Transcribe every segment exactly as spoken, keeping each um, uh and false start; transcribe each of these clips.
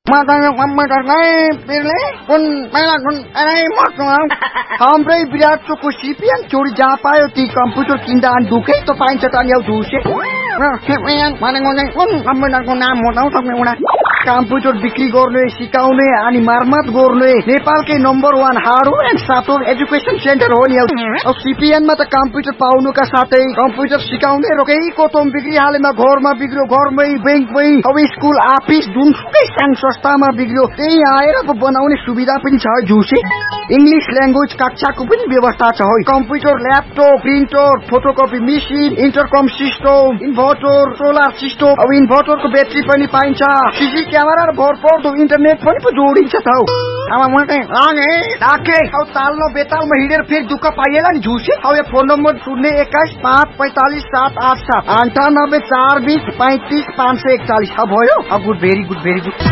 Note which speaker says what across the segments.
Speaker 1: Matanya kम्प्युटर नै पिरले कुन पहिला कुन अरे मर्नु हाम्रै विराटको सिपिएन चोरी जहाँ पायो ती कम्प्युटर किन्दा अनि दुखै त पाइन्छ त नि धुसे सिपिएन भनेको चाहिँ कुन कम्प्युटरको नाम हो त सक्ने उडा कम्प्युटर बिक्री गर्ने सिकाउने अनि मर्मत गर्ने नेपालकै number one hardware and software education centre हो नि अब सिपिएनमा त कम्प्युटर पाउनुका साथै कम्प्युटर सिकाउने रोकै कोतम बिक्री हालेमा घरमा बिग्रियो घरमै बैंकमै अब स्कुल अफिस जुनसुकै सानो संस्थामा बिग्रियो त्यही आएर बनाउने सुविधा पनि छ झुसे इंग्लिश ल्याङ्ग्वेज कक्षाको पनि व्यवस्था छ है computer laptop printer photocopy machine इन्टरकम system inverter solar system अब इन्भर्टरको ब्याट्री पनि पाइन्छ सीसी क्यामेरा र भरपर्दो इन्टरनेट पनि पो जोडिन्छ त हौ अब म चाहिँ लागे राखे अब ताल्लो बेतालमा हिँडेर फेरि दुःख पाइएला नि झुसे अब यो फोन नम्बर शून्य एक्काइस पाँच पैंतालीस सात आठ सात अन्ठानब्बे चार बीस पैंतीस पाँच सय एकचालीस अब भयो अब good very good very good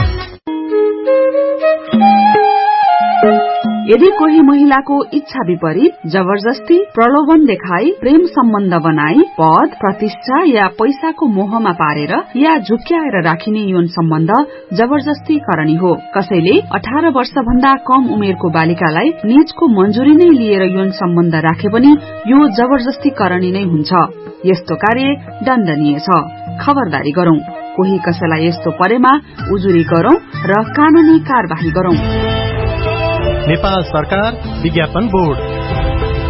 Speaker 2: यदि कोही महिलाको इच्छा विपरीत जबरजस्ती प्रलोभन देखाई प्रेम सम्बन्ध बनाई पद प्रतिष्ठा या पैसाको मोहमा पारेर या झुक्क्याएर राखिने यौन सम्बन्ध जबरजस्ती करणी हो कसैले अठार वर्ष भन्दा कम उमेरको बालिकालाई निजको मंजूरी नै लिएर यौन सम्बन्ध राखे पनि यो जबरजस्ती करणी नै हुन्छ यस्तो कार्य दण्डनीय छ खबरदारी गरौं कोही कसैलाई यस्तो परेमा उजुरी गरौं र कानूनी कार्यवाही गरौं
Speaker 3: नेपाल सरकार विज्ञापन बोर्ड